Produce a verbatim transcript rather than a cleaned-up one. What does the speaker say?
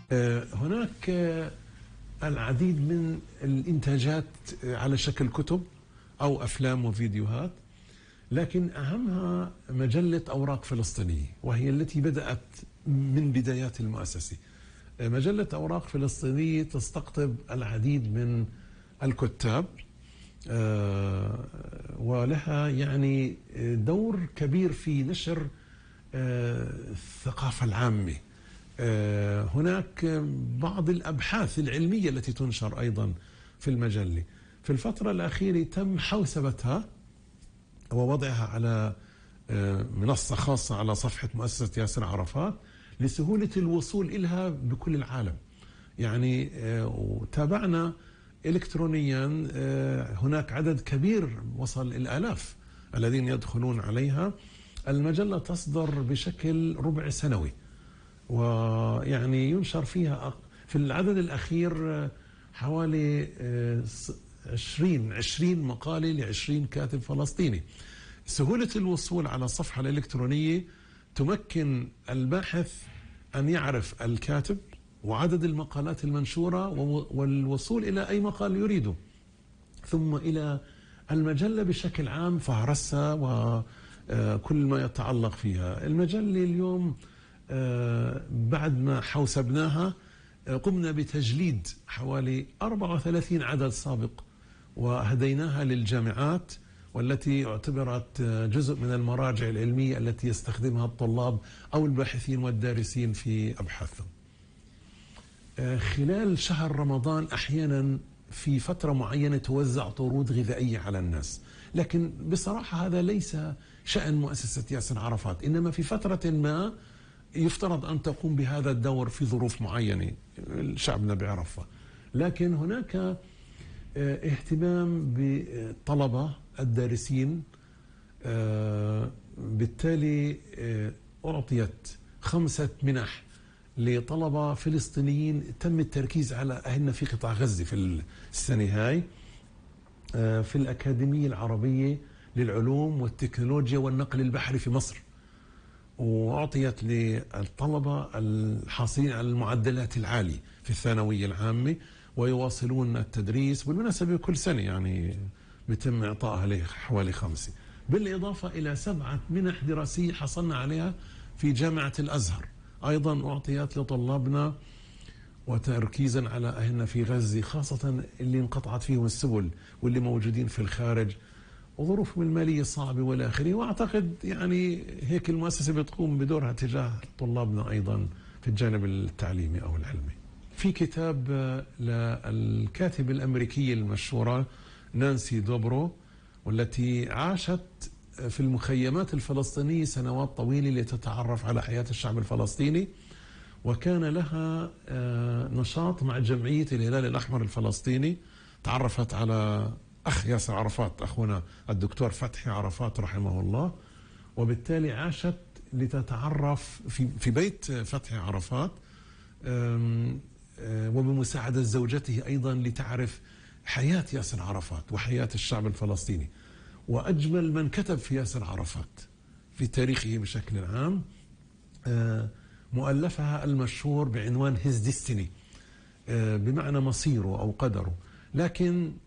هناك العديد من الإنتاجات على شكل كتب أو أفلام وفيديوهات، لكن أهمها مجلة أوراق فلسطينية، وهي التي بدأت من بدايات المؤسسة. مجلة أوراق فلسطينية تستقطب العديد من الكتاب، ولها يعني دور كبير في نشر الثقافة العامة. هناك بعض الأبحاث العلمية التي تنشر أيضا في المجلة. في الفترة الأخيرة تم حوسبتها ووضعها على منصة خاصة على صفحة مؤسسة ياسر عرفات لسهولة الوصول إلها بكل العالم. يعني وتابعنا إلكترونيا، هناك عدد كبير وصل الآلاف الذين يدخلون عليها. المجلة تصدر بشكل ربع سنوي، ويعني ينشر فيها في العدد الأخير حوالي عشرين عشرين مقالة لعشرين كاتب فلسطيني. سهولة الوصول على الصفحة الإلكترونية تمكن الباحث أن يعرف الكاتب وعدد المقالات المنشورة والوصول إلى أي مقال يريده، ثم إلى المجلة بشكل عام، فهرسها وكل ما يتعلق فيها. المجلة اليوم بعد ما حوسبناها قمنا بتجليد حوالي أربعة وثلاثين عدد سابق وهديناها للجامعات، والتي اعتبرت جزء من المراجع العلمية التي يستخدمها الطلاب أو الباحثين والدارسين في أبحاثهم. خلال شهر رمضان أحيانا في فترة معينة توزع طرود غذائية على الناس، لكن بصراحة هذا ليس شأن مؤسسة ياسر عرفات، إنما في فترة ما يفترض أن تقوم بهذا الدور في ظروف معينة شعبنا بيعرفها. لكن هناك اهتمام بالطلبة الدارسين، بالتالي أعطيت خمسة منح لطلبة فلسطينيين تم التركيز على أهلنا في قطاع غزة في السنة هاي، في الأكاديمية العربية للعلوم والتكنولوجيا والنقل البحري في مصر، وأعطيت للطلبة الحاصلين على المعدلات العالية في الثانوية العامة ويواصلون التدريس. بالمناسبة كل سنة يعني بيتم إعطائها له حوالي خمسة، بالإضافة إلى سبعة منح دراسية حصلنا عليها في جامعة الأزهر، أيضا أعطيت لطلابنا وتركيزا على أهلنا في غزة، خاصة اللي انقطعت فيهم السبل واللي موجودين في الخارج وظروفهم المالية صعبة والى آخره. وأعتقد يعني هيك المؤسسة بتقوم بدورها تجاه طلابنا أيضا في الجانب التعليمي أو العلمي. في كتاب للكاتبة الأمريكية المشهورة نانسي دوبرو، والتي عاشت في المخيمات الفلسطينية سنوات طويلة لتتعرف على حياة الشعب الفلسطيني، وكان لها نشاط مع جمعية الهلال الأحمر الفلسطيني. تعرفت على أخ ياسر عرفات، أخونا الدكتور فتحي عرفات رحمه الله، وبالتالي عاشت لتتعرف في في بيت فتحي عرفات، وبمساعدة زوجته أيضا لتعرف حياة ياسر عرفات وحياة الشعب الفلسطيني. وأجمل من كتب في ياسر عرفات في تاريخه بشكل عام مؤلفها المشهور بعنوان هيز ديستني، بمعنى مصيره أو قدره. لكن